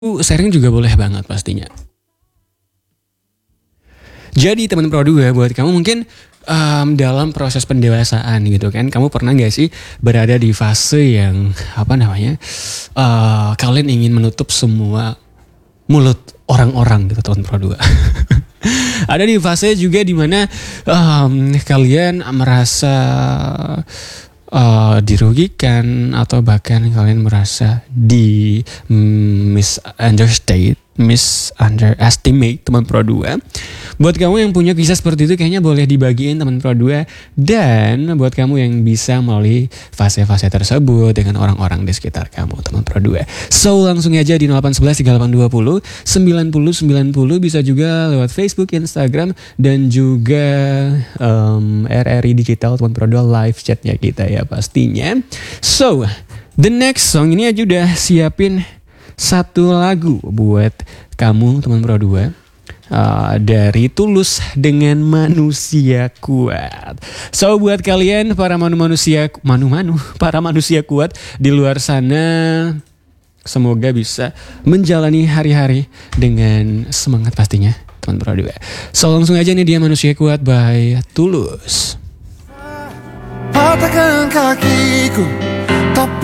sharing juga boleh banget pastinya. Jadi teman Pro 2, buat kamu mungkin dalam proses pendewasaan gitu kan, kamu pernah gak sih berada di fase yang kalian ingin menutup semua mulut orang-orang gitu teman Pro 2. Ada di fase juga dimana kalian merasa dirugikan atau bahkan kalian merasa di misunderestimate teman Pro 2. Buat kamu yang punya kisah seperti itu kayaknya boleh dibagiin teman Pro 2. Dan buat kamu yang bisa melalui fase-fase tersebut dengan orang-orang di sekitar kamu teman Pro 2. So langsung aja di 0811 3820 9090, bisa juga lewat Facebook, Instagram, dan juga RRI Digital teman Pro 2 live chatnya kita ya pastinya. So the next song ini aja udah siapin satu lagu buat kamu teman Pro 2. Dari Tulus dengan Manusia Kuat. So buat kalian para para manusia kuat di luar sana, semoga bisa menjalani hari-hari dengan semangat pastinya teman Pro 2. So langsung aja nih dia Manusia Kuat by Tulus. Patahkan kakiku, tapi